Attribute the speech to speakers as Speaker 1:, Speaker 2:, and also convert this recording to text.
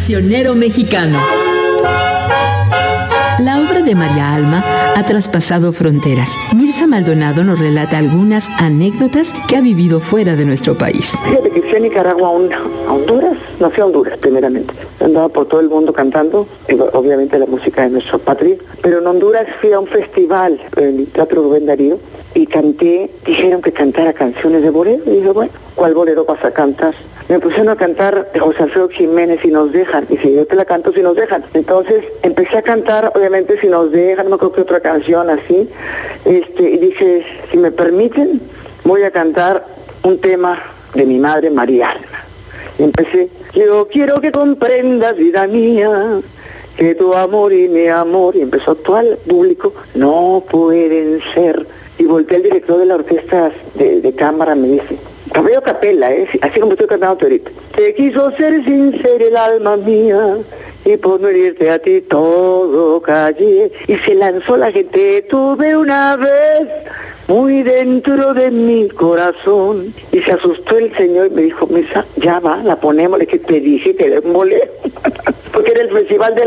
Speaker 1: cancionero mexicano. La obra de María Alma ha traspasado fronteras. Mirza Maldonado nos relata algunas anécdotas que ha vivido fuera de nuestro país.
Speaker 2: Fíjate que fui a Nicaragua, a Honduras, no fui a Honduras primeramente. Andaba por todo el mundo cantando, obviamente la música de nuestra patria, pero en Honduras fui a un festival en el Teatro Rubén Darío y canté, dijeron que cantara canciones de bolero, y dije, bueno, ¿cuál bolero vas a cantar? Me pusieron a cantar de José Alfredo Jiménez, Si nos dejan, y si yo te la canto, Si nos dejan. Entonces empecé a cantar, obviamente, Si nos dejan, no me acuerdo qué otra canción así, y dije, si me permiten, voy a cantar un tema de mi madre, María Alma. Y empecé, yo quiero que comprendas, vida mía, que tu amor y mi amor, y empezó todo el público, no pueden ser. Y volteé al director de la orquesta de cámara, me dice, cabello capela, así como estoy cantando ahorita. Te quiso ser sincera el alma mía, y por no herirte a ti todo callé. Y se lanzó la gente, tuve una vez muy dentro de mi corazón. Y se asustó el señor y me dijo, Mirza, ya va, la ponemos. Le dije, te dije que era un bolero. Porque era el festival de